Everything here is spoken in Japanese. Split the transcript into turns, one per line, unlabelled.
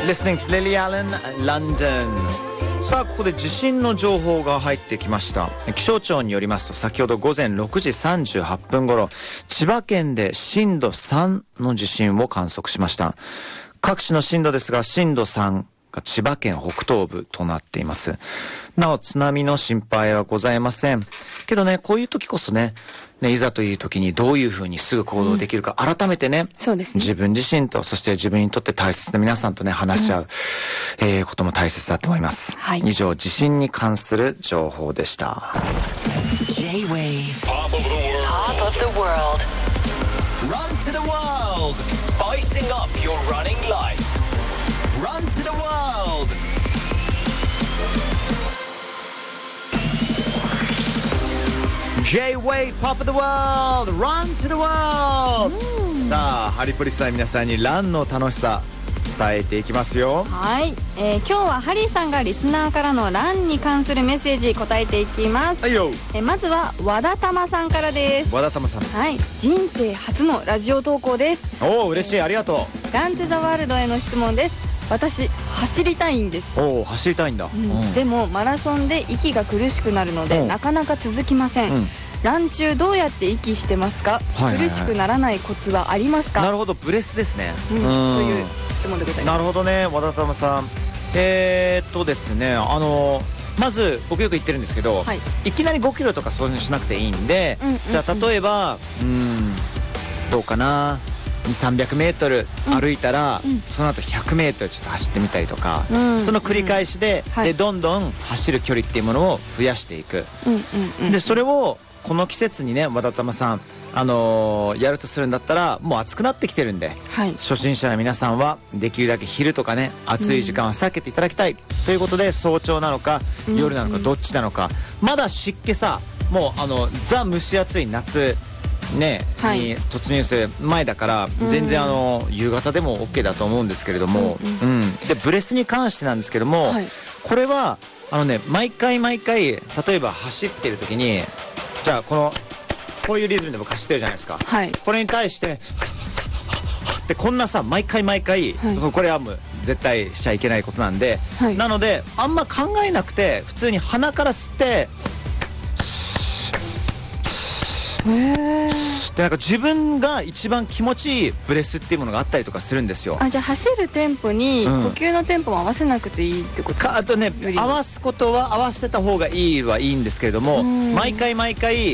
Listening to Lily Allen, London。さあここで地震の情報が入ってきました。気象庁によりますと、先ほど午前6時38分頃、千葉県で震度3の地震を観測しました。各地の震度ですが、震度3が千葉県北東部となっています。なお津波の心配はございませんけどね、こういう時こそね、いざという時にどういうふうにすぐ行動できるか、改めてね、
そうですね、
自分自身と、そして自分にとって大切な皆さんとね、話し合う、ことも大切だと思います。
はい、
以上、地震に関する情報でした。
J-Wave Pop of the world. Run to the world, spicing up your running life. Run to the world.
J-Wave Pop of the world, Run to the world. さあハリポリスター皆さんにランの楽しさ伝えていきますよ。
はい、今日はハリーさんがリスナーからのランに関するメッセージ答えていきます。
はいよ。
まずは和田玉さんからです。
和田玉さん、
はい、人生初のラジオ投稿です。
おお嬉しい、ありがと
う。ラントゥザワールドへの質問です。私走りたいんです。
おお走りたいんだ、
でもマラソンで息が苦しくなるのでなかなか続きません、ラン中どうやって息してますか、苦しくならないコツはありますか。
なるほど、ブレスですね、
という質問でございます。
なるほどね、和田玉さん。ですね、まず僕よく言ってるんですけど、いきなり5キロとかそういうのしなくていいんで、じゃあ例えばどうかな、200-300メートル歩いたら、その後100メートルちょっと走ってみたりとか、その繰り返しで、どんどん走る距離っていうものを増やしていく。でそれをこの季節にね、和田玉さんやるとするんだったら、もう暑くなってきてるんで、初心者の皆さんはできるだけ昼とかね、暑い時間は避けていただきたいということで、早朝なのか夜なのかどっちなのか、まだ湿気さ、もうザ蒸し暑い夏ね、に突入する前だから、全然夕方でも OK だと思うんですけれども、でブレスに関してなんですけども、これは毎回例えば走ってる時に、じゃあこういうリズムで僕走ってるじゃないですか、これに対してでこんなさ毎回、これはもう絶対しちゃいけないことなんで、なのであんま考えなくて普通に鼻から吸ってでなんか自分が一番気持ちいいブレスっていうものがあったりとかするんですよ。
じゃあ走るテンポに呼吸のテンポも合わせなくていいってことか。
あとね、合わすことは合わせた方がいいはいいんですけれども、毎回